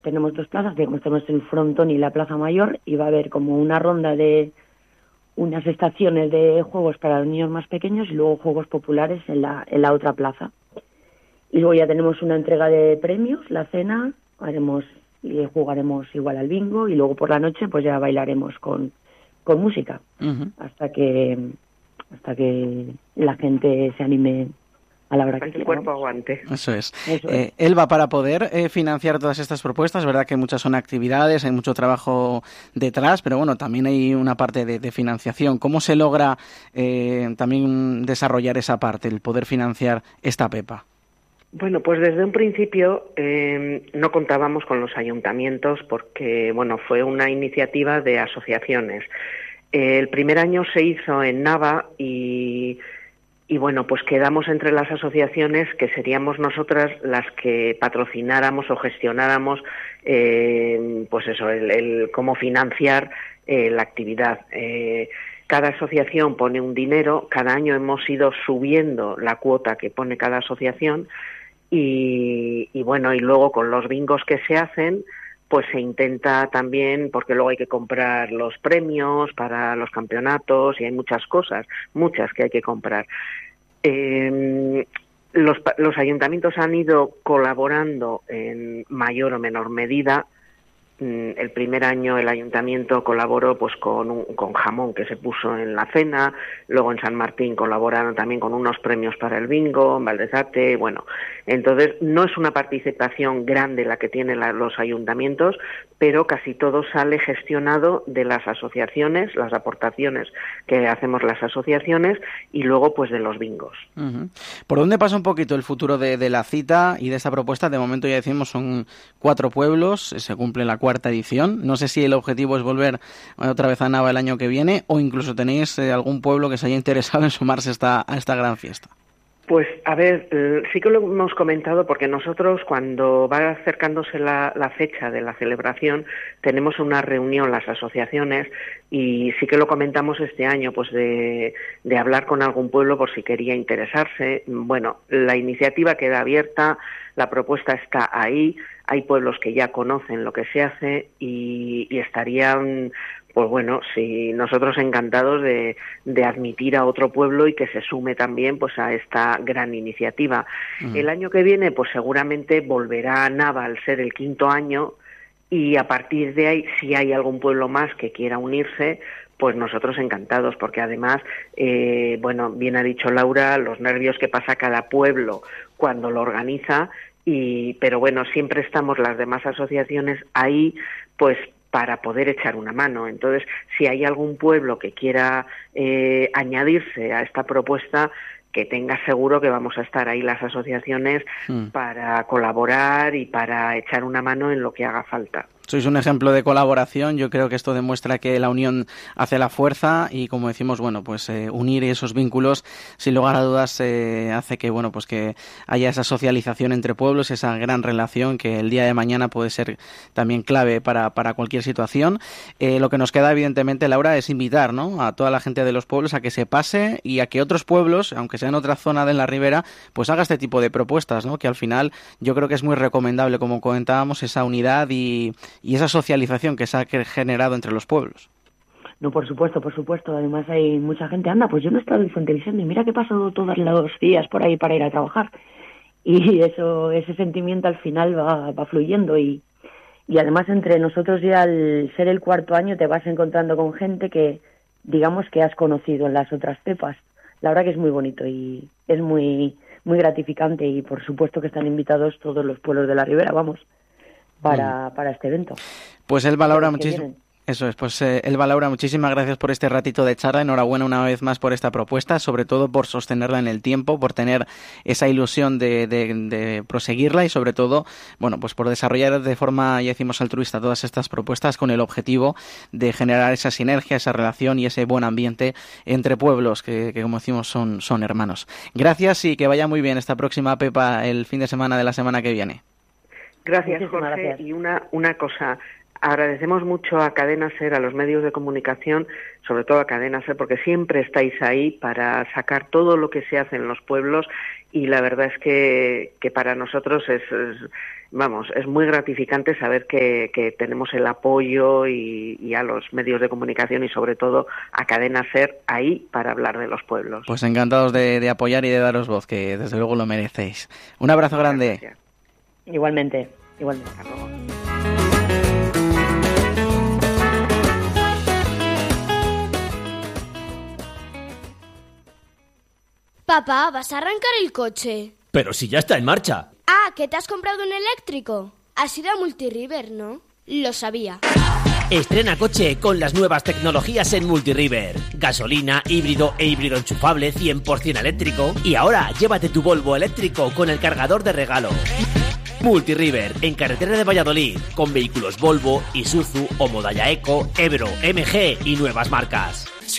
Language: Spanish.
tenemos 2 plazas, digamos, tenemos el frontón y la plaza mayor, y va a haber como una ronda de unas estaciones de juegos para los niños más pequeños y luego juegos populares en la otra plaza. Y luego ya tenemos una entrega de premios, la cena, jugaremos igual al bingo, y luego por la noche pues ya bailaremos con música, hasta que la gente se anime a la hora que el cuerpo aguante. Eso es. Elba, para poder financiar todas estas propuestas, verdad que muchas son actividades, hay mucho trabajo detrás, pero bueno, también hay una parte de financiación. ¿Cómo se logra también desarrollar esa parte, el poder financiar esta Pepa? Bueno, pues desde un principio no contábamos con los ayuntamientos porque, bueno, fue una iniciativa de asociaciones. El primer año se hizo en Nava y bueno, pues quedamos entre las asociaciones que seríamos nosotras las que patrocináramos o gestionáramos, pues eso, el cómo financiar la actividad. Cada asociación pone un dinero, cada año hemos ido subiendo la cuota que pone cada asociación y bueno, y luego con los bingos que se hacen, pues se intenta también, porque luego hay que comprar los premios para los campeonatos y hay muchas cosas, muchas que hay que comprar. Los ayuntamientos han ido colaborando en mayor o menor medida. El primer año el ayuntamiento colaboró pues con jamón que se puso en la cena, luego en San Martín colaboraron también con unos premios para el bingo, en Valdezate, bueno, entonces no es una participación grande la que tienen los ayuntamientos, pero casi todo sale gestionado de las asociaciones, las aportaciones que hacemos las asociaciones y luego pues de los bingos. ¿Por dónde pasa un poquito el futuro de la cita y de esta propuesta? De momento ya decimos son 4 pueblos, se cumple la 4ª edición. No sé si el objetivo es volver otra vez a Nava el año que viene o incluso tenéis algún pueblo que se haya interesado en sumarse a esta gran fiesta. Pues a ver, sí que lo hemos comentado porque nosotros cuando va acercándose la fecha de la celebración tenemos una reunión las asociaciones y sí que lo comentamos este año pues de hablar con algún pueblo por si quería interesarse. Bueno, la iniciativa queda abierta, la propuesta está ahí, hay pueblos que ya conocen lo que se hace y estarían... Pues bueno, sí, nosotros encantados de admitir a otro pueblo y que se sume también pues a esta gran iniciativa. El año que viene pues seguramente volverá a Nava al ser el 5º año y a partir de ahí si hay algún pueblo más que quiera unirse pues nosotros encantados porque además, bueno, bien ha dicho Laura, los nervios que pasa cada pueblo cuando lo organiza pero bueno, siempre estamos las demás asociaciones ahí pues para poder echar una mano. Entonces, si hay algún pueblo que quiera añadirse a esta propuesta, que tenga seguro que vamos a estar ahí las asociaciones para colaborar y para echar una mano en lo que haga falta. Sois un ejemplo de colaboración. Yo creo que esto demuestra que la unión hace la fuerza y, como decimos, bueno, pues unir esos vínculos, sin lugar a dudas, hace que, bueno, pues que haya esa socialización entre pueblos, esa gran relación que el día de mañana puede ser también clave para cualquier situación. Lo que nos queda, evidentemente, Laura, es invitar, ¿no?, a toda la gente de los pueblos a que se pase y a que otros pueblos, aunque sea en otra zona de la ribera, pues haga este tipo de propuestas, ¿no?, que al final yo creo que es muy recomendable, como comentábamos, esa unidad y esa socialización que se ha generado entre los pueblos. No, por supuesto. Además hay mucha gente, anda, pues yo no he estado en Fuentevisende y mira que he pasado todos los días por ahí para ir a trabajar. Y ese sentimiento al final va fluyendo y además entre nosotros ya al ser el 4º año te vas encontrando con gente que digamos que has conocido en las otras pepas. La verdad que es muy bonito y es muy, muy gratificante y por supuesto que están invitados todos los pueblos de la ribera, vamos, para este evento. Pues Elba, Laura, muchísimas gracias por este ratito de charla. Enhorabuena una vez más por esta propuesta, sobre todo por sostenerla en el tiempo, por tener esa ilusión de proseguirla y sobre todo, bueno, pues por desarrollar de forma, ya decimos, altruista todas estas propuestas con el objetivo de generar esa sinergia, esa relación y ese buen ambiente entre pueblos que como decimos, son hermanos. Gracias y que vaya muy bien esta próxima Pepa el fin de semana de la semana que viene. Gracias, Jorge. Gracias. Y una cosa, agradecemos mucho a Cadena SER, a los medios de comunicación, sobre todo a Cadena SER, porque siempre estáis ahí para sacar todo lo que se hace en los pueblos y la verdad es que para nosotros vamos, es muy gratificante saber que tenemos el apoyo y a los medios de comunicación y sobre todo a Cadena SER ahí para hablar de los pueblos. Pues encantados de apoyar y de daros voz, que desde luego lo merecéis. Un abrazo grande. Gracias. Igualmente. Hasta luego. Papá, ¿vas a arrancar el coche? Pero si ya está en marcha. Ah, ¿que te has comprado un eléctrico? Has ido a Multiriver, ¿no? Lo sabía. Estrena coche con las nuevas tecnologías en Multiriver. Gasolina, híbrido e híbrido enchufable 100% eléctrico. Y ahora llévate tu Volvo eléctrico con el cargador de regalo. Multiriver, en carretera de Valladolid, con vehículos Volvo, Isuzu o Modaya Eco, Ebro, MG y nuevas marcas.